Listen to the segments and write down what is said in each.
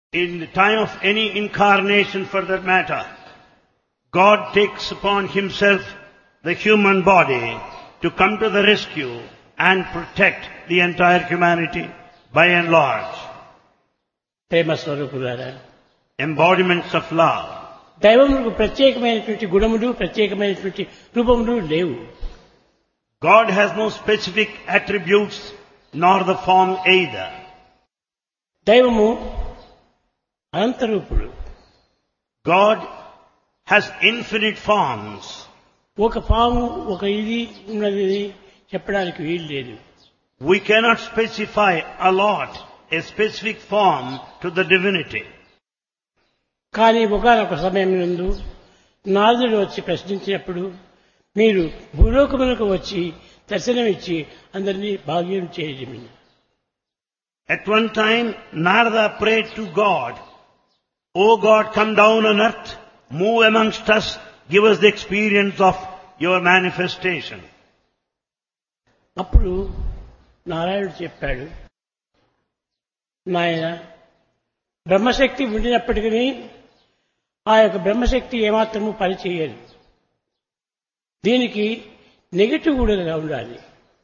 In the time of any incarnation for that matter, God takes upon himself the human body to come to the rescue and protect the entire humanity by and large. ప్రేమ స్వరూపులారా, Embodiments of love. దైవములకు ప్రత్యేకమైనటువంటి గుణములు ప్రత్యేకమైనటువంటి రూపములు లేవు. God has no specific attributes nor the form either. దైవము అనంతరూపుడు. God has infinite forms. ఒక పాము ఒక ఇది ఉన్నది చెప్పడానికి వీలు లేదు. We cannot specify a lot, a specific form to the divinity. కానీ ఒకానొక సమయం నందు నారదుడు వచ్చి ప్రశ్నించినప్పుడు మీరు భూలోకములకు వచ్చి దర్శనమిచ్చి అందరినీ భాగ్యం చేయజేమి. At one time, Narada prayed to God, "O God, come down on earth, move amongst us, give us the experience of your manifestation." అప్పుడు నారాయణుడు చెప్పాడు, నాయన, బ్రహ్మశక్తి ఉండినప్పటికీ ఆ యొక్క బ్రహ్మశక్తి ఏమాత్రము పనిచేయదు. దీనికి నెగటివ్ కూడా ఉండాలి.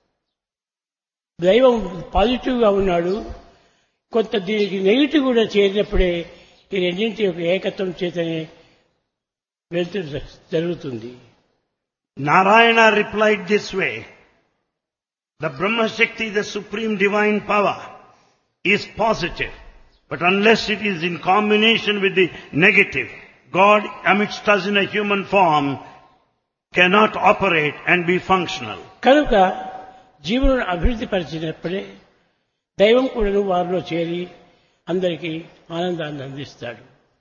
దైవం పాజిటివ్గా ఉన్నాడు, కొంత దీనికి నెగిటివ్ కూడా చేరినప్పుడే ఈ రెండింటి యొక్క ఏకత్వం చేతనే వెళ్తూ జరుగుతుంది. Narayana replied this way, the Brahma Shakti, the supreme divine power, is positive, but unless it is in combination with the negative, God amidst us in a human form cannot operate and be functional. కనుక జీవులను అభివృద్ధి పరిచినప్పుడే దైవం కూడా వారిలో చేరి అందరికీ ఆనందాన్ని అందిస్తాడు.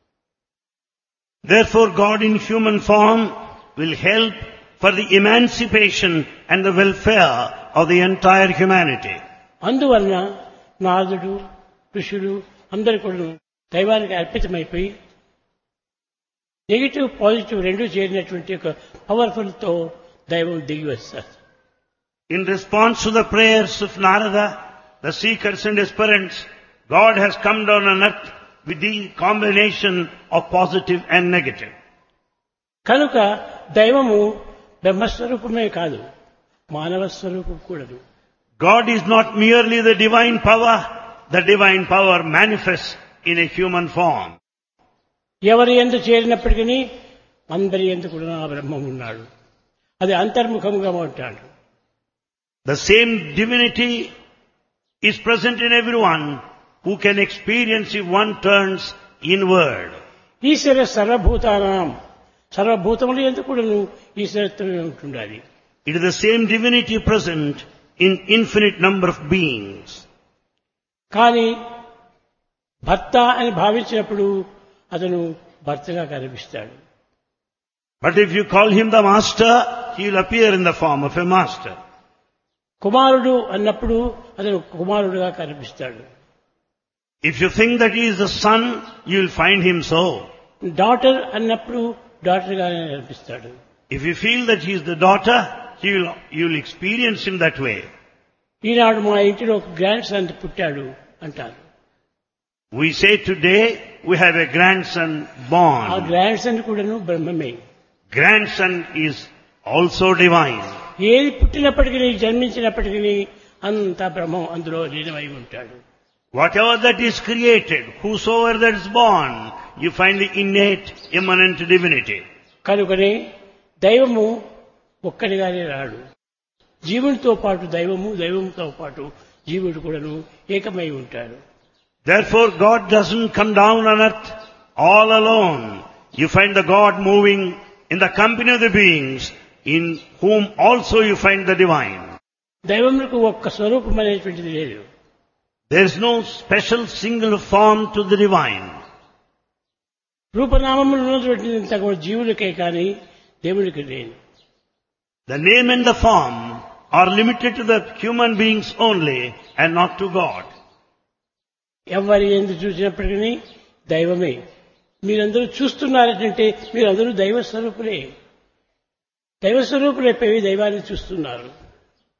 Therefore, God in human form will help for the emancipation and the welfare of the entire humanity. అందువలన నారదుడు ఋషులు అందరూ కూడా దైవానికి అర్పితమైపోయి నెగిటివ్ పాజిటివ్ రెండు చేరినటువంటి ఒక పవర్ఫుల్ తో దైవం దిగి వస్తారు. In response to the prayers of Narada, the seekers and aspirants, God has come down on earth with the combination of positive and negative. కనుక దైవము బ్రహ్మస్వరూపమే కాదు, మానవ స్వరూపం కూడాను. God is not merely the divine power manifests in a human form. ఎవరి యందు చేరినప్పటికీ అందరి యందు కూడా ఆ బ్రహ్మం ఉన్నాడు. అది అంతర్ముఖంగా ఉంటాడు. The same divinity is present in everyone who can experience if one turns inward. ఈశ్వర సర్వభూతానాం, సర్వభూతముల యందు కూడాను ఈశ్వరత్వమే ఉంటుండాలి. It is the same divinity present in infinite number of beings. కానీ భర్త అని భావించినప్పుడు అతను భర్తగా కనిపిస్తాడు. But if you call him the master, he will appear in the form of a master. కుమారుడు అన్నప్పుడు అతను కుమారుడుగా కనిపిస్తాడు. If you think that he is the son, you will find him so. Daughter అన్నప్పుడు డాటర్గానే కనిపిస్తాడు. If you feel that he is the daughter, you will experience him that way. ఈనాడు మా ఇంటిలో ఒక గ్రాండ్ సన్ పుట్టాడు అంటారు. We say today we have a grandson ఆ born. Grand son కూడాను బ్రహ్మమే. Grandson is also divine. ఏది పుట్టినప్పటికీ జన్మించినప్పటికీ అంతా బ్రహ్మం అందులో లీనమై ఉంటాడు. Whatever that is created, whosoever that is born, you find the innate, immanent divinity. కనుకనే దైవము ఒక్కడిగానే రాడు. జీవునితో పాటు దైవము, దైవంతో పాటు జీవుడు కూడాను ఏకమై ఉంటాడు. Therefore, God doesn't come down on earth all alone. You find the God moving in the company of the beings, in whom also you find the divine. దైవములకు ఒక్క స్వరూపం అనేటువంటిది లేదు. There is no special single form to the divine. రూపనామములు ఉన్నటువంటిదంతా కూడా జీవులకే కానీ దేవుడికి లేదు. The name and the form are limited to the human beings only and not to God. ఎవరి ఎందుకు చూసినప్పటికీ దైవమే. మీరందరూ చూస్తున్నారంటే మీరందరూ దైవ స్వరూపులే. దైవ స్వరూపులైపోయి దైవాన్ని చూస్తున్నారు.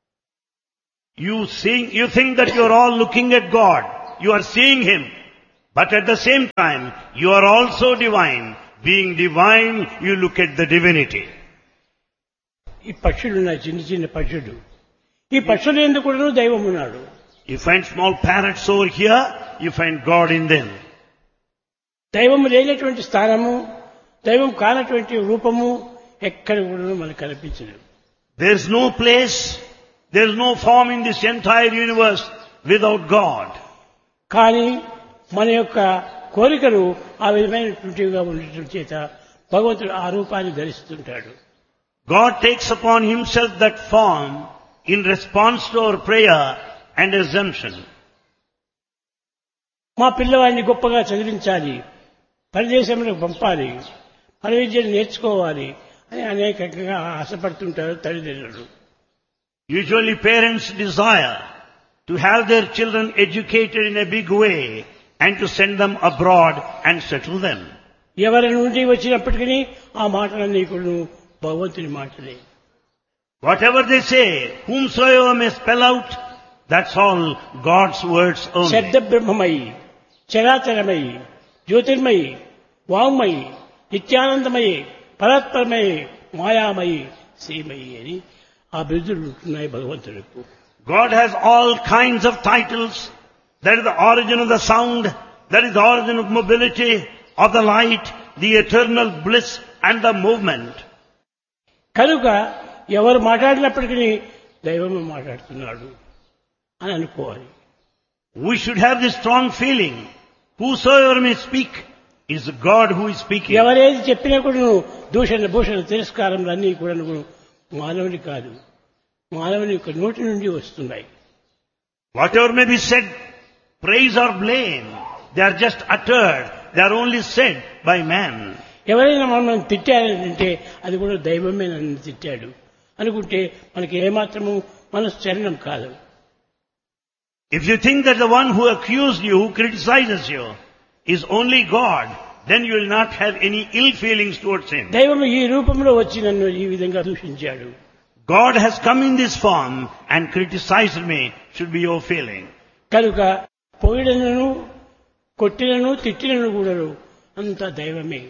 You think that you are all looking at God. You are seeing Him. But at the same time, you are also divine. Being divine, you look at the divinity. ఈ పక్షులు ఉన్నాయి, చిన్న చిన్న పక్షులు. ఈ పక్షులు ఎందుకు కూడా దైవం ఉన్నాడు. You find small parrots over here, you find God in them. దైవము లేనటువంటి స్థానము, దైవం కానటువంటి రూపము ఎక్కడ కూడా మనకు కనిపించదు. There is no place, there is no form in this entire universe without God. కానీ మన యొక్క కోరికలు ఆ విధమైనటువంటివిగా ఉండటం చేత భగవంతుడు ఆ రూపాన్ని ధరిస్తుంటాడు. God takes upon himself that form in response to our prayer and assumption. మా పిల్లవాడిని గొప్పగా చదివించాలి, పరిదేశంలో పంపాలి, పని విద్యను నేర్చుకోవాలి అని అనేకంగా ఆశపడుతుంటారు తల్లిదండ్రులు. Usually parents desire to have their children educated in a big way and to send them abroad and settle them. ఎవరి నుండి వచ్చినప్పటికీ ఆ మాటలన్నీ కూడా భగవంతుని మాటలే. Whatever they say, whomsoever may spell out, that's all God's words only. శబ్ద బ్రహ్మమయి, చరాచరమయి, జ్యోతిర్మయి, వాంగ్మయి, నిత్యానందమయి, పరాత్పరమయి, మాయామయి, శ్రీమయి అని ఆ బిరుదులు ఉంటున్నాయి భగవంతుడికి. God has all kinds of titles. That is the origin of the sound, that is the origin of mobility, of the light, the eternal bliss and the movement. కనుక ఎవరు మాట్లాడినప్పటికీ దైవమే మాట్లాడుతున్నాడు అని అనుకోవాలి. We should have this strong feeling. Whosoever may speak is God who is speaking. ఎవరేది చెప్పినా కూడా దూషణ భూషణ తిరస్కారములన్నీ కూడా మానవుని కాదు, మానవుని యొక్క నోటి నుండి వస్తున్నాయి. Whatever may be said, praise or blame, they are just uttered. They are only said by man. ఎవరైనా మనం తిట్టారంటే అది కూడా దైవమే నన్ను తిట్టాడు అనుకుంటే మనకి ఏమాత్రము మనసు చలనం కాదు. If you think that the one who accused you, who criticizes you, is only God, then you will not have any ill feelings towards him. దైవము ఈ రూపంలో వచ్చి నన్ను ఈ విధంగా దూషించాడు. God has come in this form and criticized me, should be your feeling. కనుక పొగిడనను కొట్టినను తిట్టినను కూడా అంతా దైవమే.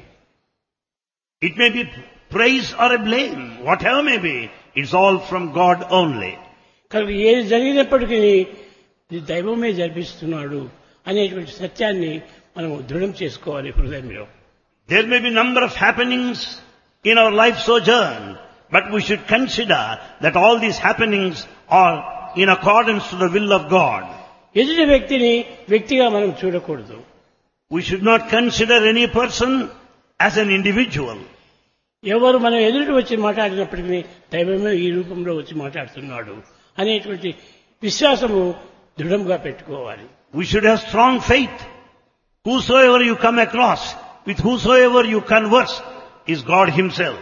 It may be praise or a blame, whatever may be, it's all from God only. కనుక ఏది జరిగినప్పటికీ ఇది దైవమే జరిపిస్తున్నాడు అనేటువంటి సత్యాన్ని మనం దృఢం చేసుకోవాలి హృదయంలో. There may be number of happenings in our life sojourn, but we should consider that all these happenings are in accordance to the will of God. ఎదుటి వ్యక్తిని వ్యక్తిగా మనం చూడకూడదు. We should not consider any person as an individual. ఎవరు మనం ఎదుటి వచ్చి మాట్లాడినప్పటికీ దైవమే ఈ రూపంలో వచ్చి మాట్లాడుతున్నాడు అనేటువంటి విశ్వాసము దృఢంగా పెట్టుకోవాలి. We should have strong faith. Whosoever you come across, with whosoever you converse, is God himself.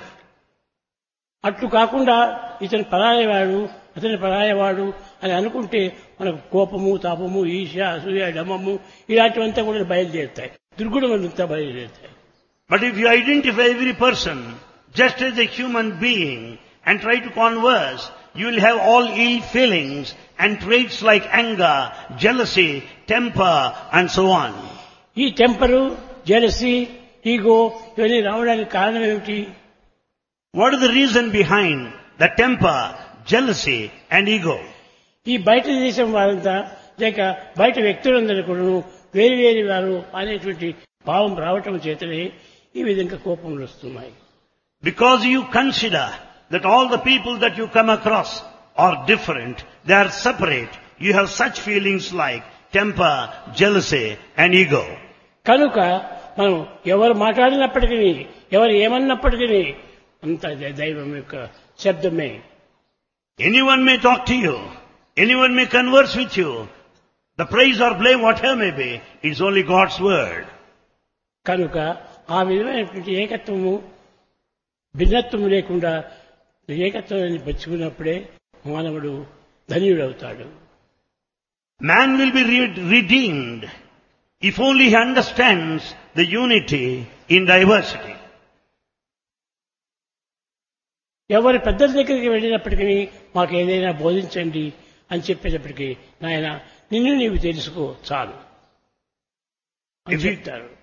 అట్లు కాకుండా ఇతను పరాయవాడు, అతని పరాయవాడు అని అనుకుంటే మనకు కోపము, తాపము, ఈర్ష్య, అసూయ, డమము ఇలాంటివంతా కూడా బయలుదేరుతాయి, దుర్గుణమంతా బయలుదేరుతాయి. But if you identify every person just as a human being and try to converse, you will have all ill feelings and traits like anger, jealousy, temper and so on. ఈ టెంపరు, జెలసీ, ఈగో ఇవన్నీ రావడానికి కారణం ఏమిటి? What is the reason behind the temper, jealousy and ego? ఈ బయట దేశం వారంతా లేక బయట వ్యక్తులందరూ కూడా వేరు వేరు వారు అనేటువంటి భావం రావటం చేతనే ఈ విధంగా కోపములు వస్తున్నాయి. Because you consider that all the people that you come across are different, they are separate, you have such feelings like temper, jealousy and ego. కనుక మనం ఎవరు మాట్లాడినప్పటికీ, ఎవరు ఏమన్నప్పటికీ అంత దైవం యొక్క శబ్దమే. Anyone may talk to you, anyone may converse with you, the praise or blame whatever may be, it's only God's word. కనుక ఆ విధమైనటువంటి ఏకత్వము భిన్నత్వము లేకుండా ఏకత్వాన్ని పెంచుకున్నప్పుడే మానవుడు ధన్యుడవుతాడు. Man will be redeemed if only he understands the unity in diversity. ఎవరి పెద్దల దగ్గరికి వెళ్ళినప్పటికీ మాకు ఏదైనా బోధించండి అని చెప్పేటప్పటికీ నాయన నిన్ను నీవు తెలుసుకో చాలు. అని If you, చెప్తారు.